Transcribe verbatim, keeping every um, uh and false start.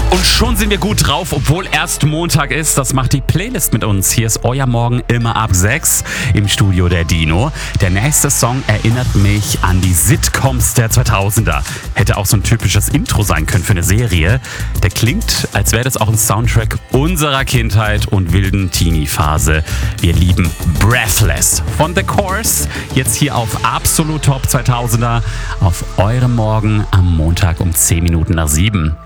Und schon sind wir gut drauf, obwohl erst Montag ist. Das macht die Playlist mit uns. Hier ist euer Morgen immer ab sechs im Studio der Dino. Der nächste Song erinnert mich an die Sitcoms der zweitausender. Hätte auch so ein typisches Intro sein können für eine Serie. Der klingt, als wäre das auch ein Soundtrack unserer Kindheit und wilden Teenie-Phase. Wir lieben Breathless von The Course. Jetzt hier auf Absolut Top zweitausender auf eurem Morgen am Montag um zehn Minuten nach sieben.